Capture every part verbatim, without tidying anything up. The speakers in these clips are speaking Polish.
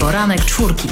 Poranek Czwórki.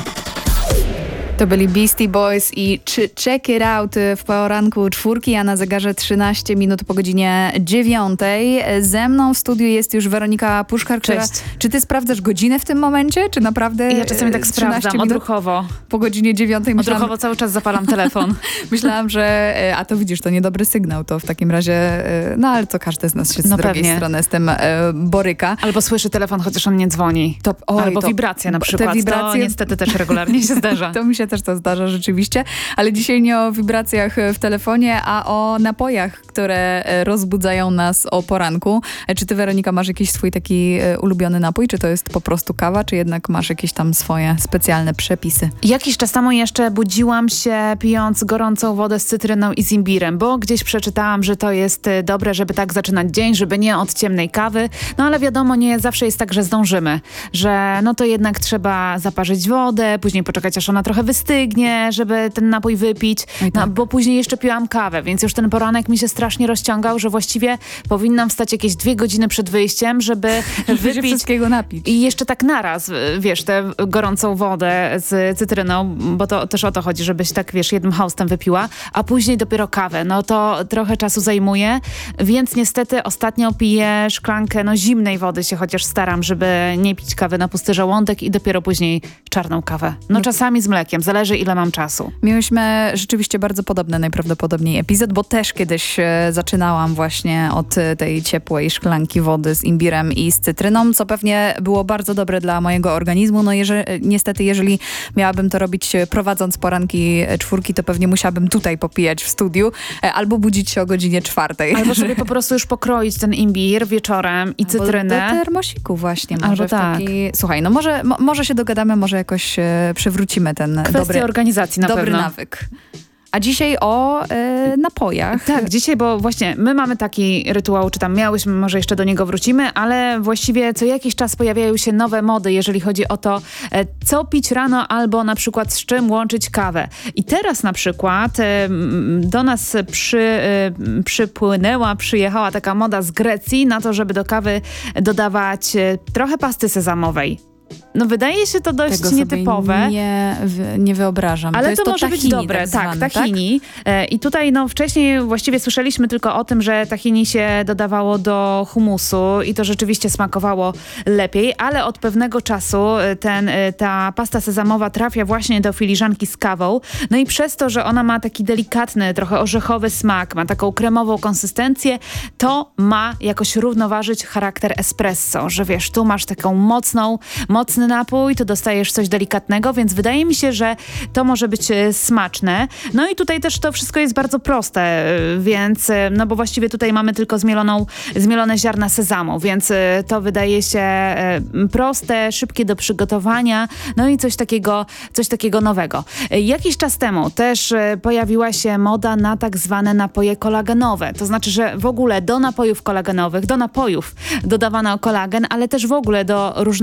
To byli Beastie Boys i Check It Out w poranku czwórki, a na zegarze trzynaście minut po godzinie dziewiątej. Ze mną w studiu jest już Weronika Puszkar. Która, czy ty sprawdzasz godzinę w tym momencie? Czy naprawdę Ja czasami tak sprawdzam, odruchowo. Po godzinie dziewiątej myślałam... Odruchowo cały czas zapalam telefon. Myślałam, że... A to widzisz, to niedobry sygnał. To w takim razie... No ale to każdy z nas się z no drugiej pewnie. strony z tym e, boryka. Albo słyszy telefon, chociaż on nie dzwoni. To, oj, Albo to, wibracja na przykład. Te wibracje, to niestety też regularnie się zdarza. To mi się też to zdarza rzeczywiście. Ale dzisiaj nie o wibracjach w telefonie, a o napojach, które rozbudzają nas o poranku. Czy ty, Weronika, masz jakiś swój taki ulubiony napój? Czy to jest po prostu kawa? Czy jednak masz jakieś tam swoje specjalne przepisy? Jakiś czas temu jeszcze budziłam się pijąc gorącą wodę z cytryną i z imbirem, bo gdzieś przeczytałam, że to jest dobre, żeby tak zaczynać dzień, żeby nie od ciemnej kawy. No ale wiadomo, nie zawsze jest tak, że zdążymy. Że no to jednak trzeba zaparzyć wodę, później poczekać, aż ona trochę wystygnie, żeby ten napój wypić. No, tak. Bo później jeszcze piłam kawę, więc już ten poranek mi się strasznie rozciągał, że właściwie powinnam wstać jakieś dwie godziny przed wyjściem, żeby wypić wszystkiego napić. I jeszcze tak naraz, wiesz, tę gorącą wodę z cytryną, bo to też o to chodzi, żebyś tak, wiesz, jednym haustem wypiła, a później dopiero kawę. No to trochę czasu zajmuje, więc niestety ostatnio piję szklankę no zimnej wody, się chociaż staram, żeby nie pić kawy na pusty żołądek i dopiero później czarną kawę. No, no. czasami z mlekiem, zależy ile mam czasu. Miałyśmy rzeczywiście bardzo podobny najprawdopodobniej epizod, bo też kiedyś e, zaczynałam właśnie od e, tej ciepłej szklanki wody z imbirem i z cytryną, co pewnie było bardzo dobre dla mojego organizmu. No jeże, niestety, jeżeli miałabym to robić e, prowadząc poranki e, czwórki, to pewnie musiałabym tutaj popijać w studiu e, albo budzić się o godzinie czwartej. Albo sobie po prostu już pokroić ten imbir wieczorem i cytrynę. Albo do termosiku właśnie. Może albo w tak. taki... Słuchaj, no może, mo, może się dogadamy, może jakoś e, przywrócimy ten Kwestia dobry, organizacji na dobry pewno. nawyk. A dzisiaj o e, napojach. Tak, dzisiaj, bo właśnie my mamy taki rytuał, czy tam miałyśmy, może jeszcze do niego wrócimy, ale właściwie co jakiś czas pojawiają się nowe mody, jeżeli chodzi o to, e, co pić rano albo na przykład z czym łączyć kawę. I teraz na przykład e, do nas przy, e, przypłynęła, przyjechała taka moda z Grecji na to, żeby do kawy dodawać e, trochę pasty sezamowej. No wydaje się to dość Tego nietypowe. Sobie nie, nie wyobrażam. Ale to, jest to, to może tahini, być dobre. tak, tak, zwane, tahini. Tak? I tutaj no wcześniej właściwie słyszeliśmy tylko o tym, że tahini się dodawało do humusu i to rzeczywiście smakowało lepiej, ale od pewnego czasu ten, ta pasta sezamowa trafia właśnie do filiżanki z kawą. No i przez to, że ona ma taki delikatny, trochę orzechowy smak, ma taką kremową konsystencję, to ma jakoś równoważyć charakter espresso, że wiesz, tu masz taką mocną, mocny napój, tu dostajesz coś delikatnego, więc wydaje mi się, że to może być smaczne. No i tutaj też to wszystko jest bardzo proste, więc, no bo właściwie tutaj mamy tylko zmieloną, zmielone ziarna sezamu, więc to wydaje się proste, szybkie do przygotowania, no i coś takiego, coś takiego nowego. Jakiś czas temu też pojawiła się moda na tak zwane napoje kolagenowe, to znaczy, że w ogóle do napojów kolagenowych, do napojów dodawano kolagen, ale też w ogóle do różnych